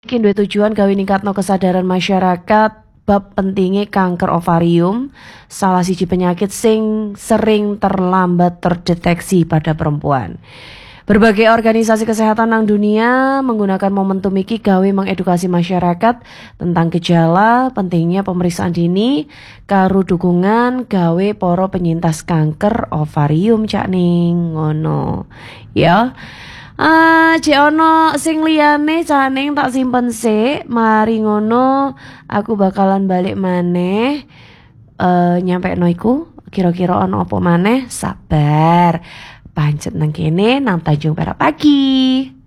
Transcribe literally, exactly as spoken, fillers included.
Iki duwe tujuan gawe ningkatno kesadaran masyarakat bab pentingnya kanker ovarium, salah siji penyakit sing sering terlambat terdeteksi pada perempuan. Berbagai organisasi kesehatan nang dunia menggunakan momentum iki gawe mengedukasi masyarakat tentang gejala, pentingnya pemeriksaan dini, karo dukungan gawe para penyintas kanker ovarium cak ning ngono. Ya. Ah, cek ono sing liyane caning tak simpen sik, mari ngono aku bakalan balik maneh. Eh nyampe no iku kira-kira ono apa maneh? Sabar. Pancet nang kene nang Tanjung Perak Pagi.